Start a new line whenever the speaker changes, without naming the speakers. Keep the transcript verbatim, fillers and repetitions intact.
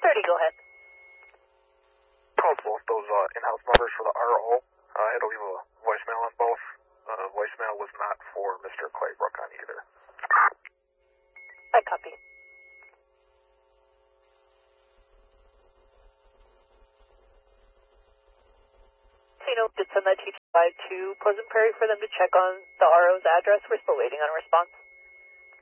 thirty, go ahead.
Called both those uh, in-house numbers for the R O. Uh, I had to leave a voicemail on both. Uh, voicemail was not for Mister Claybrook on either.
I copy. Tino did send that T T five to Pleasant Prairie for them to check on the R O's address. We're still waiting on a response.